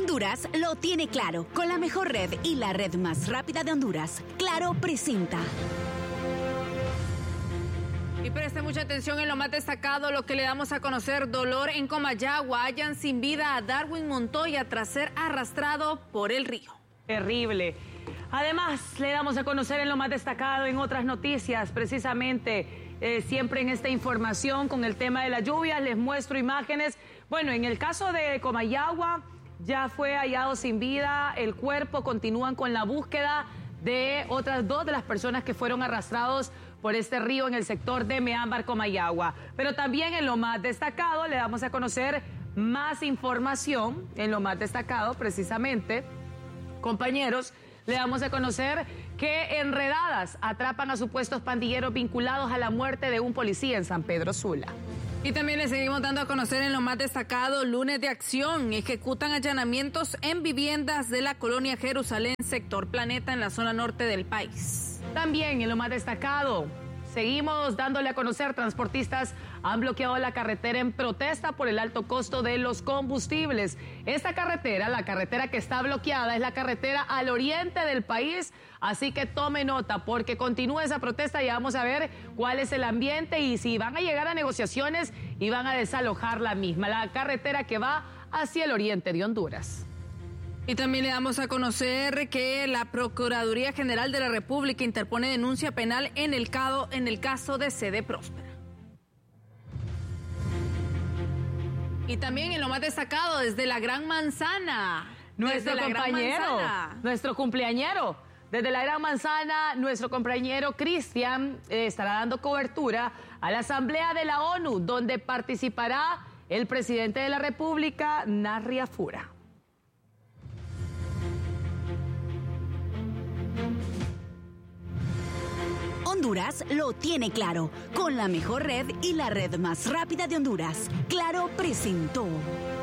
Honduras lo tiene claro. Con la mejor red y la red más rápida de Honduras, Claro presenta. Y preste mucha atención en lo más destacado, lo que le damos a conocer: dolor en Comayagua, hallan sin vida a Darwin Montoya tras ser arrastrado por el río. Terrible. Además, le damos a conocer en lo más destacado en otras noticias, precisamente siempre en esta información con el tema de las lluvias, les muestro imágenes. Bueno, en el caso de Comayagua, ya fue hallado sin vida el cuerpo, continúan con la búsqueda de otras dos de las personas que fueron arrastrados por este río en el sector de Meámbar, Comayagua. Pero también en lo más destacado le damos a conocer más información, en lo más destacado precisamente, compañeros, le damos a conocer que enredadas atrapan a supuestos pandilleros vinculados a la muerte de un policía en San Pedro Sula. Y también le seguimos dando a conocer en lo más destacado: lunes de acción, ejecutan allanamientos en viviendas de la colonia Jerusalén, sector Planeta, en la zona norte del país. También en lo más destacado, seguimos dándole a conocer: transportistas han bloqueado la carretera en protesta por el alto costo de los combustibles. Esta carretera, la carretera que está bloqueada, es la carretera al oriente del país, así que tome nota porque continúa esa protesta y vamos a ver cuál es el ambiente y si van a llegar a negociaciones y van a desalojar la misma, la carretera que va hacia el oriente de Honduras. Y también le damos a conocer que la Procuraduría General de la República interpone denuncia penal en el caso de Sede Próspera. Y también en lo más destacado, desde la Gran Manzana. Nuestro compañero, nuestro cumpleañero. Desde la Gran Manzana, nuestro compañero Cristian estará dando cobertura a la Asamblea de la ONU, donde participará el presidente de la República, Narri Afura. Honduras lo tiene claro. Con la mejor red y la red más rápida de Honduras, Claro presentó.